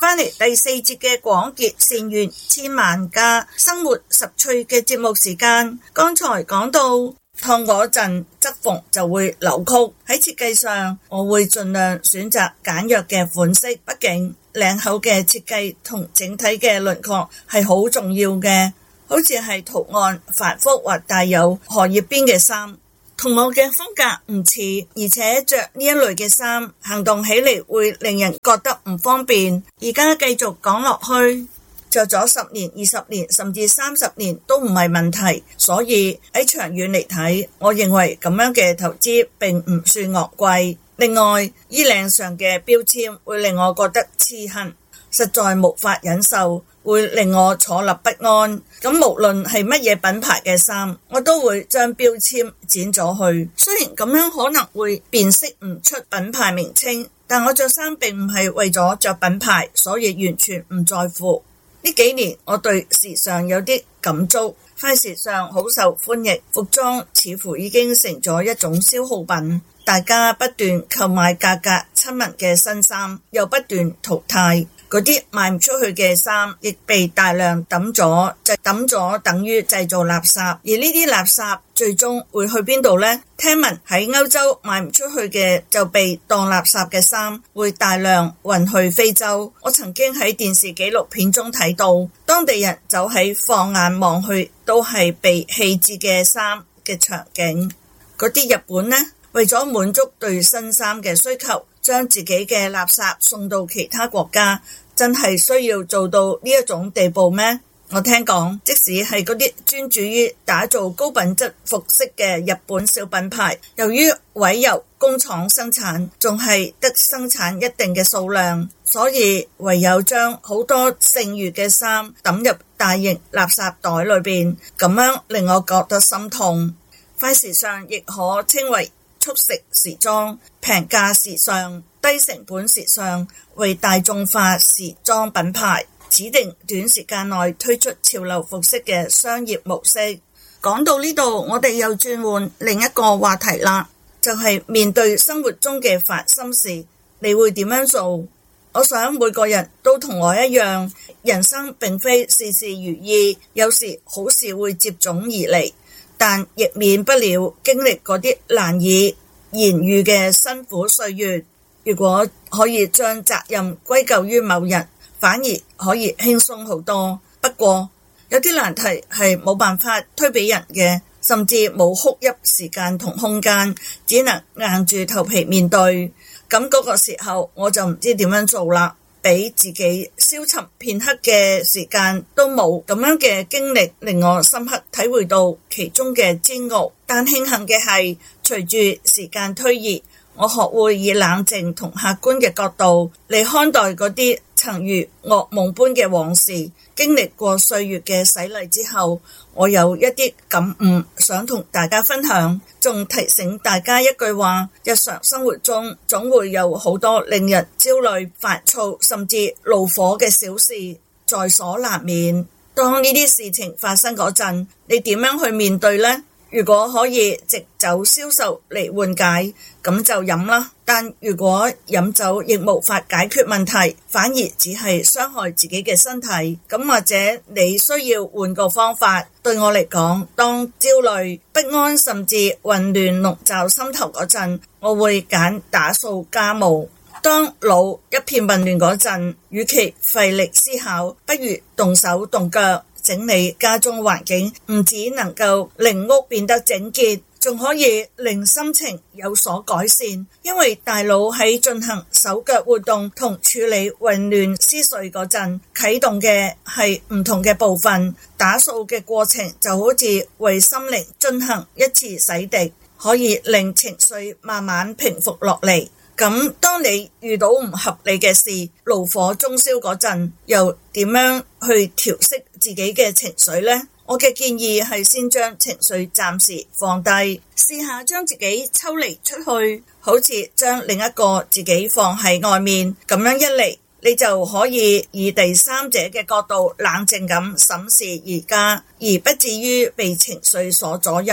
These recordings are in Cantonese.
翻嚟第四節嘅廣結善緣千萬家生活十趣嘅節目時間。剛才講到燙嗰陣側縫就會扭曲，喺設計上我會盡量選擇簡約嘅款式，畢竟領口嘅設計同整體嘅輪廓係好重要嘅。好似係圖案繁複或帶有荷葉邊嘅衫，同我嘅風格唔似，而且着呢一類嘅衫行動起嚟會令人覺得唔方便。而家繼續講落去，着咗10年、20年甚至30年都唔係問題，所以喺長遠嚟睇，我認為咁樣嘅投資並唔算昂貴。另外，衣領上嘅標籤會令我覺得刺痕，實在無法忍受，會令我坐立不安。咁無論係乜嘢品牌嘅衫，我都會將標籤剪咗去。雖然咁樣可能會辨識唔出品牌名稱，但我着衫並唔係為咗着品牌，所以完全唔在乎。呢幾年我對時尚有啲感觸，快時尚好受歡迎，服裝似乎已經成咗一種消耗品，大家不斷購買價格親民嘅新衫，又不斷淘汰。嗰啲賣唔出去嘅衫亦被大量抌咗，就抌咗等於製造垃圾。而呢啲垃圾最終會去邊度呢？聽聞喺歐洲賣唔出去嘅就被當垃圾嘅衫會大量運去非洲。我曾經喺電視紀錄片中睇到，當地人走喺放眼望去都係被棄置嘅衫嘅場景。嗰啲日本呢，為咗滿足對新衫嘅需求，將自己嘅垃圾送到其他國家，真係需要做到呢一種地步咩？我聽講，即使係嗰啲專注於打造高品質服飾嘅日本小品牌，由於委由工廠生產，仲係得生產一定嘅數量，所以唯有將好多剩餘嘅衫抌入大型垃圾袋裏邊，咁樣令我覺得心痛。快時尚亦可稱為速食時裝、平價時尚、低成本時尚，為大眾化時裝品牌指定短時間內推出潮流服飾嘅商業模式。講到呢度，我哋又轉換另一個話題啦，就係面對生活中嘅煩心事，你會點樣做？我想每個人都同我一樣，人生並非事事如意，有時好事會接踵而嚟，但亦免不了經歷嗰啲難以言喻嘅辛苦歲月。如果可以將責任歸咎於某人，反而可以輕鬆好多。不過有啲難題係冇辦法推俾人嘅，甚至冇哭泣時間同空間，只能硬住頭皮面對。咁嗰個時候我就唔知點樣做啦，俾自己消沉片刻嘅時間都冇。咁樣嘅經歷令我深刻體會到其中嘅煎熬。但慶幸嘅係，隨住時間推移，我學會以冷靜同客觀嘅角度嚟看待嗰啲曾如噩夢般嘅往事。經歷過歲月嘅洗禮之後，我有一啲感悟想同大家分享，仲提醒大家一句話：日常生活中總會有好多令人焦慮、煩躁甚至怒火嘅小事在所難免。當呢啲事情發生嗰陣，你點樣去面對呢？如果可以藉酒消愁嚟緩解，咁就飲啦。但如果飲酒亦無法解決問題，反而只係傷害自己嘅身體，咁或者你需要換個方法。對我嚟講，當焦慮、不安甚至混亂籠罩心頭嗰陣，我會揀打掃家務。當腦一片混亂嗰陣，與其費力思考，不如動手動腳整理家中環境，唔只能夠令屋變得整潔，仲可以令心情有所改善。因為大腦喺進行手腳活動同處理混亂思緒嗰陣，啟動嘅係唔同嘅部分。打掃嘅過程就好似為心靈進行一次洗滌，可以令情緒慢慢平復落嚟。咁當你遇到唔合理嘅事，怒火中燒嗰陣，又點樣去調適自己嘅情緒呢？我嘅建議係先將情緒暫時放低，試下將自己抽離出去，好似將另一個自己放喺外面。咁樣一嚟，你就可以以第三者嘅角度冷靜咁審視而家，而不至於被情緒所左右。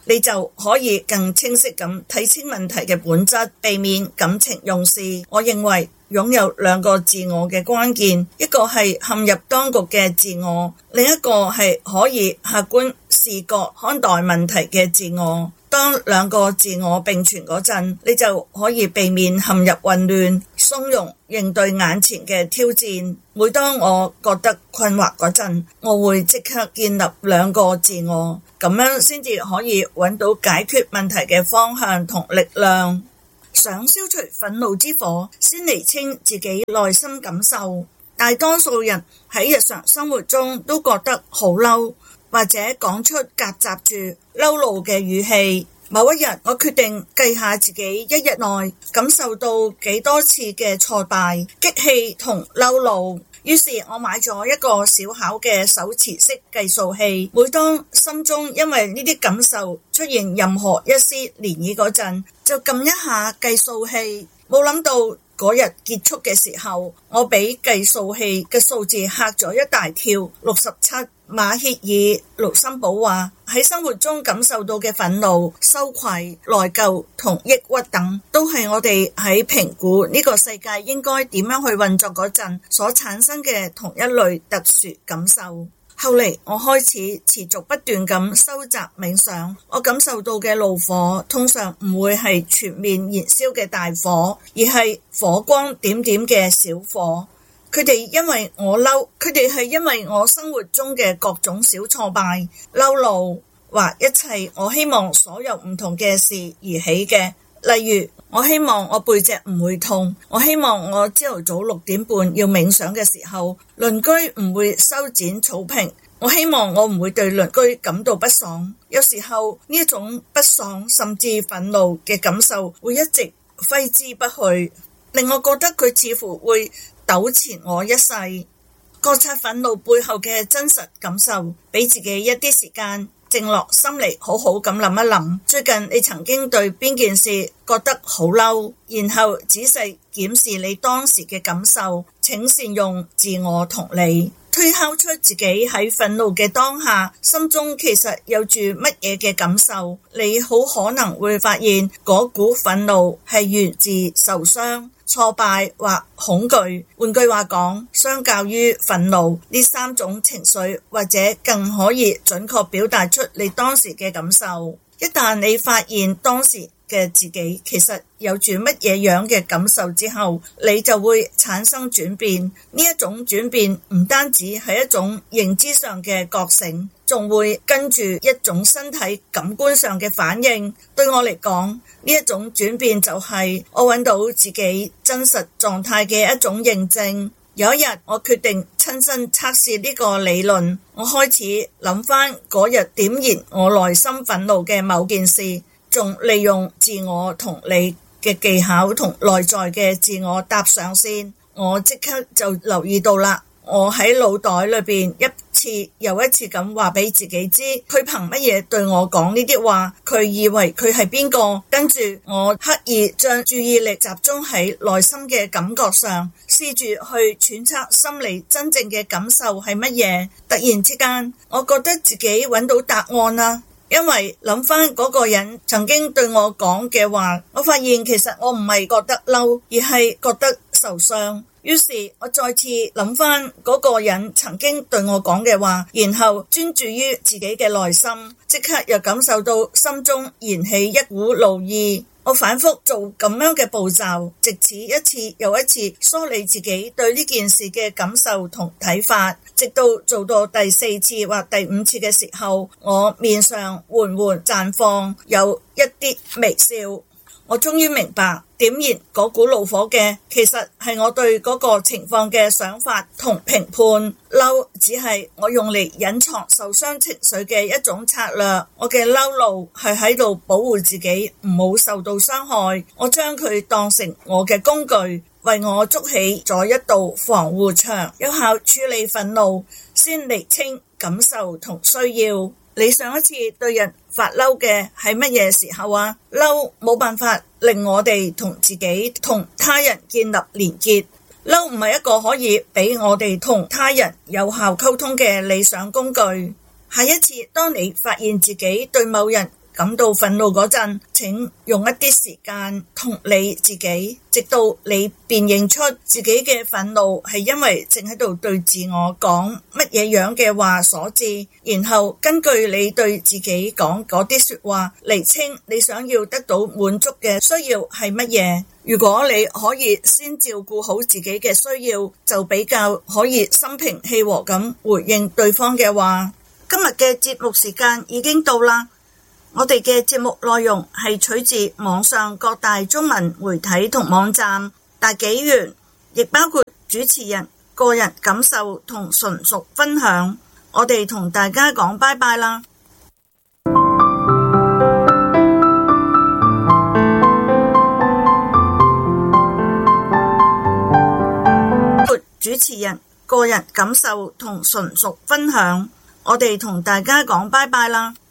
你就可以更清晰咁睇清問題嘅本質，避免感情用事。我認為擁有兩個自我嘅關鍵，一個係陷入當局嘅自我，另一個係可以客觀視覺看待問題嘅自我。當兩個自我並存嗰陣，你就可以避免陷入混亂，從容應對眼前嘅挑戰。每當我覺得困惑嗰陣，我會即刻建立兩個自我，咁樣先至可以揾到解決問題嘅方向同力量。想消除憤怒之火，先釐清自己內心感受。大多數人喺日常生活中都覺得好嬲，或者講出夾雜住嬲怒嘅語氣。某一日，我決定計下自己一日內感受到幾多次嘅挫敗、激氣同嬲怒。於是我買咗一個小巧嘅手持式計數器，每當心中因為呢啲感受出現任何一絲漣漪嗰陣，就撳一下計數器。冇諗到嗰日結束嘅時候，我俾計數器嘅數字嚇咗一大跳，67。馬歇爾盧森堡話，喺生活中感受到嘅憤怒、羞愧、內疚同抑鬱等，都係我哋喺評估呢個世界應該點樣去運作嗰陣所產生嘅同一類特殊感受。後嚟我開始持續不斷咁收集冥想，我感受到嘅怒火通常唔會係全面燃燒嘅大火，而係火光點點嘅小火。佢哋因為我嬲，佢哋係因為我生活中嘅各種小挫敗、嬲怒或一切我希望所有唔同嘅事而起嘅。例如，我希望我背脊唔會痛，我希望我朝頭早6點半要冥想嘅時候，鄰居唔會修剪草坪，我希望我唔會對鄰居感到不爽。有時候呢一種不爽甚至憤怒嘅感受會一直揮之不去，令我覺得佢似乎會糾纏我一世。覺察憤怒背後嘅真實感受，俾自己一啲時間靜落心嚟，好好咁諗一諗，最近你曾經對邊件事覺得好嬲，然後仔細檢視你當時嘅感受，請善用自我同理，推敲出自己喺憤怒嘅當下心中其實有住乜嘢嘅感受。你好可能會發現嗰股憤怒係源自受傷、挫敗或恐懼。換句話講，相較於憤怒，呢3種情緒或者更可以準確表達出你當時嘅感受。一旦你發現當時嘅自己其實有住乜嘢樣嘅感受之後，你就會產生轉變。呢一種轉變唔單止係一種認知上嘅覺醒，仲會跟住一種身體感官上嘅反應。對我嚟講，呢一種轉變就係我揾到自己真實狀態嘅一種認證。有一日，我決定親身測試呢個理論。我開始諗翻嗰日點燃我內心憤怒嘅某件事，仲利用自我同理嘅技巧同內在嘅自我搭上線。我即刻就留意到啦，我喺腦袋裏邊一次又一次咁話俾自己知，佢憑乜嘢對我講呢啲話？佢以為佢係邊個？跟住我刻意將注意力集中喺內心嘅感覺上，試住去揣測心理真正嘅感受係乜嘢。突然之間，我覺得自己揾到答案啦。因為諗翻嗰個人曾經對我講嘅話，我發現其實我唔係覺得嬲，而係覺得受傷。於是我再次諗翻嗰個人曾經對我講嘅話，然後專注於自己嘅內心，即刻又感受到心中燃起一股怒意。我反覆做咁樣嘅步驟，藉此一次又一次梳理自己對呢件事嘅感受同睇法，直到做到第4次或第5次嘅時候，我面上緩緩綻放有一啲微笑。我終於明白，點燃嗰股怒火嘅其實係我對嗰個情況嘅想法同評判。嬲只係我用嚟隱藏受傷情緒嘅一種策略。我嘅嬲怒係喺度保護自己唔好受到傷害。我將佢當成我嘅工具，為我築起咗一道防護牆，有效處理憤怒，先釐清感受同需要。你上一次對人發嬲嘅係乜嘢時候啊？嬲冇辦法令我哋同自己同他人建立連結，嬲唔係一個可以俾我哋同他人有效溝通嘅理想工具。下一次當你發現自己對某人感到憤怒嗰陣，請用一啲時間同理自己，直到你辨認出自己嘅憤怒係因為正喺度對自我講乜嘢樣嘅話所致，然後根據你對自己講嗰啲說話釐清你想要得到滿足嘅需要係乜嘢。如果你可以先照顧好自己嘅需要，就比較可以心平氣和咁回應對方嘅話。今日嘅節目時間已經到啦，我哋嘅節目內容係取自網上各大中文媒體同網站大紀元，亦包括主持人個人感受同純屬分享。我哋同大家講拜拜啦。主持人個人感受同純屬分享，我哋同大家講拜拜啦。